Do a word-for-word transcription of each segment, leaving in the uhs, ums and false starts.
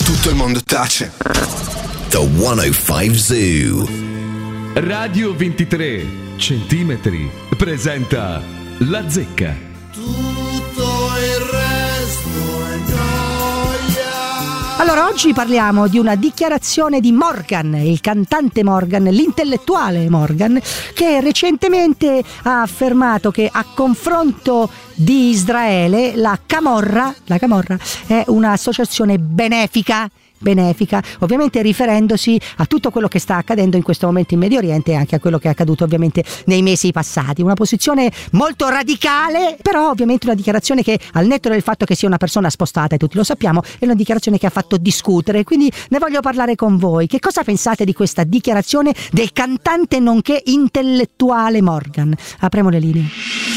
tutto il mondo tace. The centocinque Zoo. Radio ventitré centimetri presenta La Zecca. Tutto il resto è noia. Allora, oggi parliamo di una dichiarazione di Morgan, il cantante Morgan, l'intellettuale Morgan, che recentemente ha affermato che a confronto di Israele la Camorra, la Camorra è un'associazione benefica. benefica, ovviamente riferendosi a tutto quello che sta accadendo in questo momento in Medio Oriente e anche a quello che è accaduto ovviamente nei mesi passati. Una posizione molto radicale, però ovviamente una dichiarazione che, al netto del fatto che sia una persona spostata, e tutti lo sappiamo, è una dichiarazione che ha fatto discutere, quindi ne voglio parlare con voi. Che cosa pensate di questa dichiarazione del cantante nonché intellettuale Morgan? Apriamo le linee.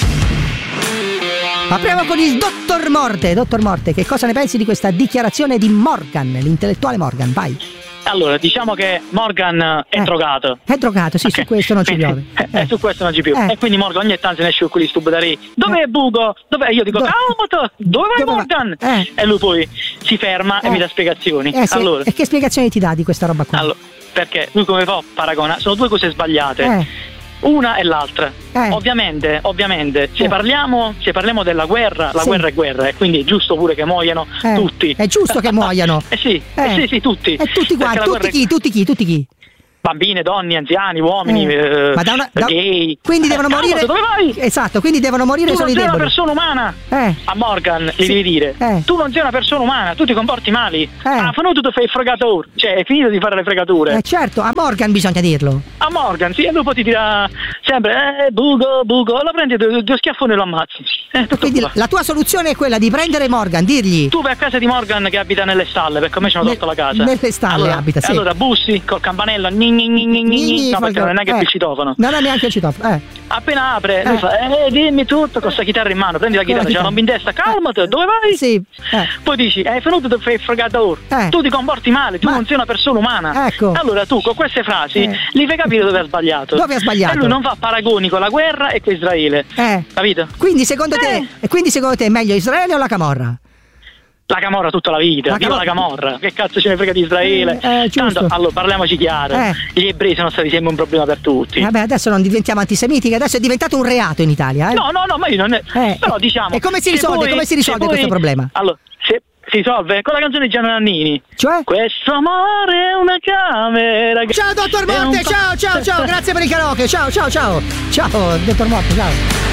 Apriamo con il dottor Morte. Dottor Morte, che cosa ne pensi di questa dichiarazione di Morgan, l'intellettuale Morgan? Vai. Allora, diciamo che Morgan è eh, drogato. È drogato, sì, okay. Su questo non ci piove. Eh, su questo non ci piove. Eh. E quindi Morgan ogni tanto ne esce con quelli stupidari. Dov'è eh. Bugo? Dov'è? Io dico, Do- calmati, dove vai dove Morgan? Eh. E lui poi si ferma eh. e mi dà spiegazioni. Eh, sì. Allora. E che spiegazioni ti dà di questa roba qua? Allora, perché lui come fa paragona? Sono due cose sbagliate. Eh. Una e l'altra. Eh. Ovviamente, ovviamente, se Eh. parliamo, se parliamo della guerra, la Sì. guerra è guerra, e quindi è giusto pure che muoiano Eh. tutti. È giusto che muoiano. Eh sì, Eh. eh sì, sì, tutti. E tutti quanti, Perché la tutti guerra è- chi, tutti chi, tutti chi? Bambine, donne, anziani, uomini, Eh. eh, Ma da una- da- gay. Quindi devono Eh, morire. calmati, dove vai? Esatto, quindi devono morire Tu solo non i sei una deboli. persona umana. Eh. A Morgan gli Sì. devi dire, Eh. tu non sei una persona umana, tu ti comporti male. Eh. Ah, finito tu fai il fregatore, cioè è finito di fare le fregature. Eh certo, a Morgan bisogna dirlo. A Morgan, sì, e dopo ti dirà sempre, eh, bugo, bugo, lo prendi due, due schiaffoni e lo ammazzi. Eh, tutto Quindi qua. la tua soluzione è quella di prendere Morgan, dirgli. Tu vai a casa di Morgan che abita nelle stalle, perché a me ci hanno Nel- tolto la casa. nelle stalle allora, abita, sì. Allora bussi col campanello, gni, gni, gni, gni, gni, Gni, no, fa- perché non è che eh. il citofono. Non è neanche il citofono. Eh. Appena apre, Eh. lui fa, eh, dimmi tutto, con sta chitarra in mano, prendi la chitarra, c'è una roba in testa, calmati, dove vai? Sì. Eh. Poi dici, hai venuto da fare il fregatore, Eh. tu ti comporti male, tu Ma- non sei una persona umana. Ecco. Allora tu con queste frasi Eh. gli fai capire dove ha sbagliato. Dove ha sbagliato? E lui non fa paragoni con la guerra e con Israele. Eh. Capito? Quindi secondo te Eh. e quindi secondo te è meglio Israele o la Camorra? La Camorra tutta la vita, La viva la Camorra. Camorra, che cazzo ce ne frega di Israele? Eh, eh, giusto. Tanto, allora parliamoci chiaro, Eh. gli ebrei sono stati sempre un problema per tutti. Vabbè, adesso non diventiamo antisemitiche, adesso è diventato un reato in Italia, eh? No, no, no, ma io non è. Eh, Però diciamo. e come si se risolve? voi- Come si risolve se voi- questo problema? Allora, se si risolve con la canzone di Gianni Nannini. Cioè? Questo amore è una camera. Ciao dottor è un Morte, pa- ciao, ciao, ciao, grazie per il karaoke, ciao, ciao, ciao. Ciao, dottor Morte, ciao.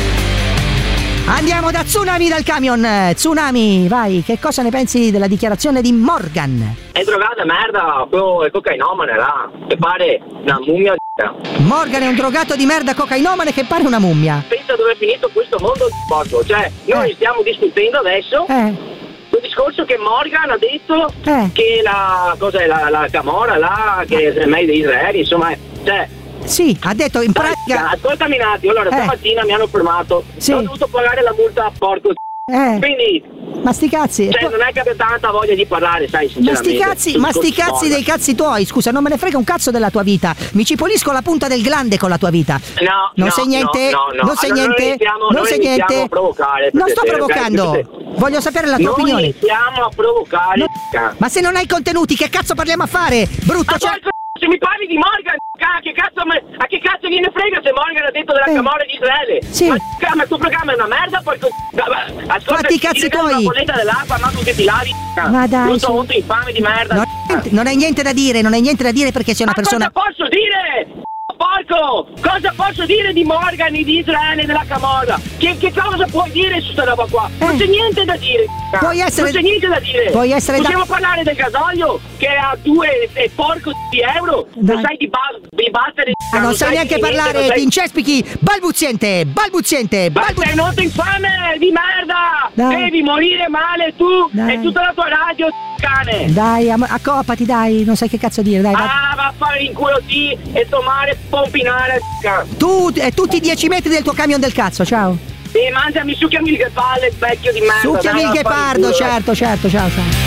Andiamo da Tsunami dal camion. Tsunami, vai, che cosa ne pensi della dichiarazione di Morgan? È drogata merda, quello è cocainomane là, che pare una mummia di... Morgan è un drogato di merda cocainomane che pare una mummia. Pensa dove è finito questo mondo di porco, cioè noi Eh. stiamo discutendo adesso Eh, quel discorso che Morgan ha detto Eh. che la cosa è la, la Camorra là, che è meglio di Israele, insomma, cioè... sì, ha detto in Dai, pratica. ascoltami un attimo, allora Eh. stamattina mi hanno fermato, Sì. ho dovuto pagare la multa a porco, Eh, quindi ma sti cazzi. cioè, non è che abbia tanta voglia di parlare, sai, Ma sinceramente. sti cazzi, sul ma sti discorso cazzi Morgan. dei cazzi tuoi, scusa, non me ne frega un cazzo della tua vita. Mi ci pulisco la punta del glande con la tua vita. No, Non no, sai niente? no, no, no. Non sai Allora, niente? noi iniziamo- non noi sai iniziamo niente? a provocare, Non per sto piacere, provocando. perché- Voglio sapere la tua Noi opinione. iniziamo a provocare. No, ma se non hai contenuti, che cazzo parliamo a fare? Brutto, Ma cioè... poi, se mi parli di Morgan, ca- che cazzo me- a che cazzo gliene frega se Morgan ha detto della Eh. Camorra di Israele? Sì. Ma, ca- ma il tuo programma è una merda, poi co- ascolta, Fatti i cazzi ti regalo tuoi. una bolletta dell'acqua, ma tu che ti lavi. Ma dai, Tutto su. molto infame di merda. Non, non hai niente da dire, non hai niente da dire perché sei una Ma persona... cosa posso dire? Porco! Cosa posso dire di Morgan e di Israele e della Camorra? Che, che cosa puoi dire su sta roba qua? Non Eh. c'è niente da dire. Puoi essere- Non c'è niente da dire. puoi essere da- Possiamo parlare del gasolio che è a due e porco di euro? Dai. Non sai di, ba- di battere. Ah, non sai neanche di niente, parlare, non ti sai- incespichi, balbuziente, balbuziente, Ma balbu- sei molto infame di merda! Dai. Devi morire male tu Dai. e tutta la tua radio, cane! Dai, am- accopati, dai, non sai che cazzo dire, dai, vai. Ah, va a fare in culo ti e tomare pompinare, c***a. Tu e tutti i dieci metri del tuo camion del cazzo, ciao. E mangiami, succhiami il palle, vecchio di merda. Succhiami dai, il va a fare ghepardo, culo, certo, certo, ciao, ciao.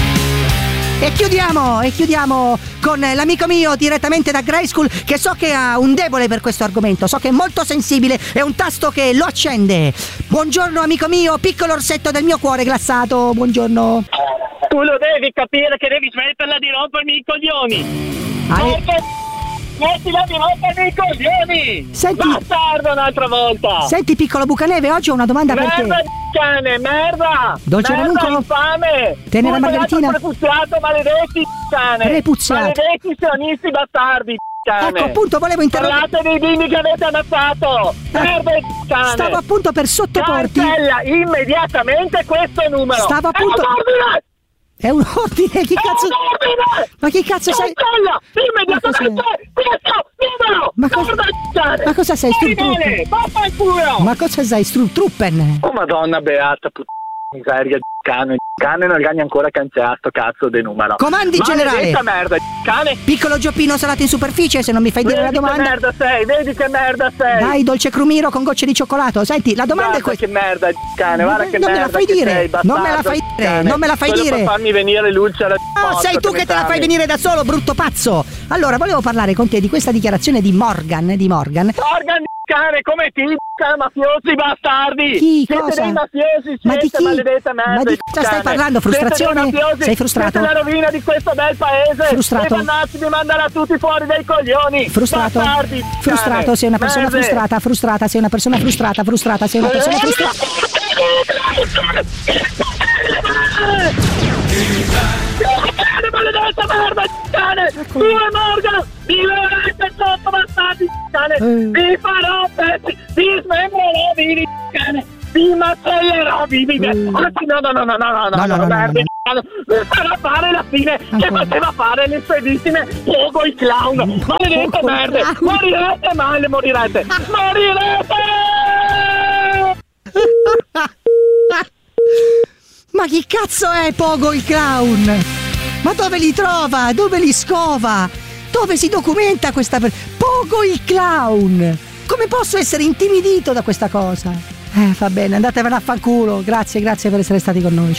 E chiudiamo, e chiudiamo con l'amico mio direttamente da Grey School, che so che ha un debole per questo argomento, so che è molto sensibile, è un tasto che lo accende. Buongiorno amico mio, piccolo orsetto del mio cuore glassato, buongiorno. Tu lo devi capire che devi smetterla di rompermi i coglioni. Ale- Perché smettila di rompermi i coglioni. Senti- Bastardo un'altra volta. Senti, piccolo Bucaneve, oggi ho una domanda per Merda te. di cane, merda! Dolce merda Ranuncolo? infame! Tenera Tu Margaritina? Prepuzziato, maledetti cane! Prepuzziato. Maledetti sionisti bastardi cane! Ecco, appunto, volevo interrompere. Parlate dei bimbi che avete ammazzato! Merda di cane! Stavo appunto per sottoporti. Cancella immediatamente questo numero! Stavo appunto- È un ordine! È un ordine, chi È cazzo. un ordine! Ma chi cazzo sei? Cancella immediatamente questo numero! Ma cosa- Merda di cane! ma cosa sei, Fuori Sturmtruppen? male, vaffanculo! Ma cosa sei, Struppen? Oh madonna beata, puttana miseria di cane, di cane non gagna ancora cancellato sto cazzo di numero. Comandi, Maledetta generale. merda di cane. Piccolo Gioppino salato in superficie, se non mi fai dire Vedi la domanda. che merda sei, vedi che merda sei. Dai, dolce crumiro con gocce di cioccolato. Senti, la domanda Guarda è questa. che merda di cane, Non guarda me- che non me la merda fai che dire, sei, non me la bastardo fai di dire, cane. non me la fai Solo dire. per farmi venire l'ulcera di Ah, porco sei tu che te la fai chiami. venire da solo, brutto pazzo. Allora, volevo parlare con te di questa dichiarazione di Morgan, di Morgan. Morgan di cane, come ti cane, mafiosi bastardi. Chi? Siete Cosa? dei mafiosi, Ma di siete chi? maledette merda Ma di cosa stai cane. parlando? Frustrazione? Siete dei mafiosi, Sei frustrato? Siete la rovina di questo bel paese. Frustrato? E mannazzi di mandare a tutti fuori dai coglioni. Frustrato? Bastardi, Frustrato, cane. sei una persona Merde. frustrata, frustrata, sei una persona frustrata, frustrata, sei una persona frustrata. Cane, maledetta merda di cane! Viva Morgan! Vi verrete sotto bastardi di cane! Eh. Vi farò pezzi! Vi smembrerò vivi di cane! Vi macellerò vivi di Eh. Anzi no no no no no no No, no, no, no, merda no, di cane! Vi farò fare la fine che Ancora. poteva fare le spedissime Pogo il clown! Maledette Pogo il merde! clown. Morirete male, morirete! Morirete! Ma chi cazzo è Pogo il clown? Ma dove li trova? Dove li scova? Dove si documenta questa per... Pogo il clown! Come posso essere intimidito da questa cosa? Eh, va bene, andatevene a fanculo. Grazie, grazie per essere stati con noi.